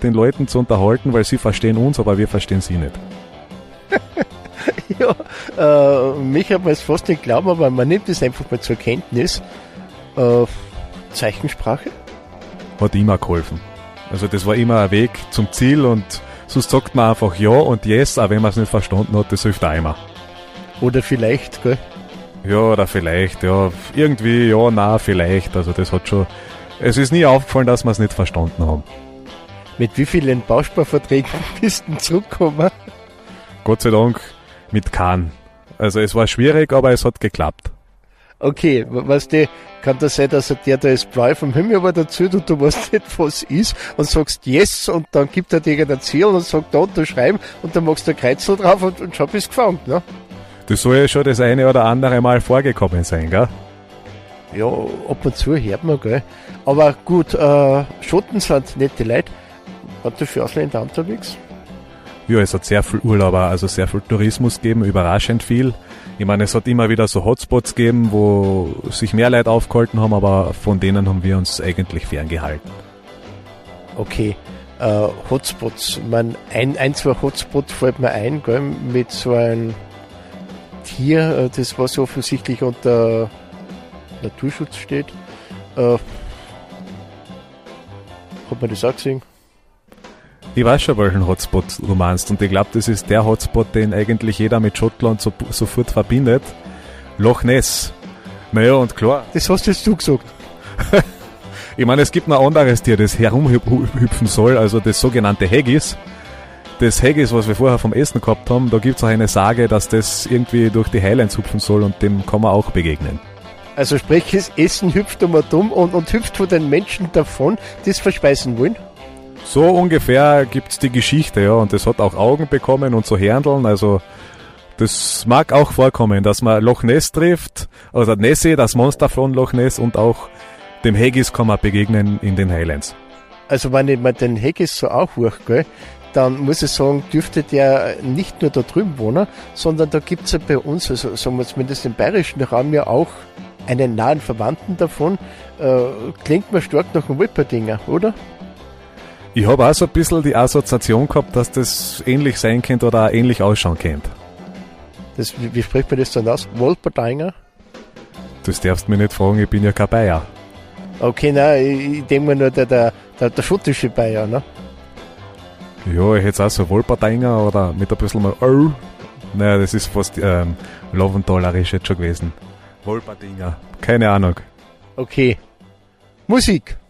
mit den Leuten zu unterhalten, weil sie verstehen uns, aber wir verstehen sie nicht. Ja, mich hat man es fast nicht glauben, aber man nimmt es einfach mal zur Kenntnis. Zeichensprache? Hat immer geholfen. Also das war immer ein Weg zum Ziel und sonst sagt man einfach ja und yes, auch wenn man es nicht verstanden hat, das hilft auch immer. Oder vielleicht, gell? Ja, oder vielleicht, ja. Irgendwie, ja, na, vielleicht. Also das hat schon... Es ist nie aufgefallen, dass wir es nicht verstanden haben. Mit wie vielen Bausparverträgen bist du zurückgekommen? Gott sei Dank mit keinem. Also es war schwierig, aber es hat geklappt. Okay, weißt du, kann das sein, dass der da ist blau vom Himmel aber dazu und du weißt nicht, was ist und sagst yes und dann gibt er dir irgendein Ziel und sagt da unterschreiben und dann machst du ein Kreuzel drauf und schon bist du gefangen, ne? Das soll ja schon das eine oder andere Mal vorgekommen sein, gell? Ja, ab und zu hört man, gell? Aber gut, Schotten sind nette Leute. Hat du für Ausländer unterwegs? Ja, es hat sehr viel Urlauber, also sehr viel Tourismus gegeben, überraschend viel. Ich meine, es hat immer wieder so Hotspots gegeben, wo sich mehr Leute aufgehalten haben, aber von denen haben wir uns eigentlich ferngehalten. Okay, Hotspots. Ich meine, ein, zwei Hotspots fällt mir ein, gell, mit so einem Tier, das was offensichtlich unter Naturschutz steht. Hat man das auch gesehen? Ich weiß schon, welchen Hotspot du meinst und ich glaube, das ist der Hotspot, den eigentlich jeder mit Schottland sofort verbindet. Loch Ness. Naja, und klar. Das hast jetzt du gesagt. Ich meine, es gibt noch ein anderes Tier, das herumhüpfen soll, also das sogenannte Haggis. Das Haggis, was wir vorher vom Essen gehabt haben, da gibt es auch eine Sage, dass das irgendwie durch die Highlands hüpfen soll und dem kann man auch begegnen. Also sprich, das Essen hüpft um und und hüpft von den Menschen davon, die es verspeisen wollen? So ungefähr gibt's die Geschichte, ja, und das hat auch Augen bekommen und so Händeln, also das mag auch vorkommen, dass man Loch Ness trifft, also Nessie, das Monster von Loch Ness und auch dem Haggis kann man begegnen in den Highlands. Also wenn ich mir den Haggis so anhöre, gell, dann muss ich sagen, dürfte der nicht nur da drüben wohnen, sondern da gibt's ja bei uns, also sagen wir zumindest im bayerischen Raum ja auch einen nahen Verwandten davon. Klingt mir stark nach einem Wolperdinger, oder? Ich habe auch so ein bisschen die Assoziation gehabt, dass das ähnlich sein könnte oder auch ähnlich ausschauen könnte. Wie spricht man das dann aus? Wolperdinger? Das darfst du mich nicht fragen, ich bin ja kein Bayer. Okay, nein, ich denke mir nur der schottische Bayer, ne? Ja, ich hätte auch so Wolperdinger oder mit ein bisschen mal Naja, das ist fast Loventhalerisch jetzt schon gewesen. Wolperdinger, keine Ahnung. Okay. Musik.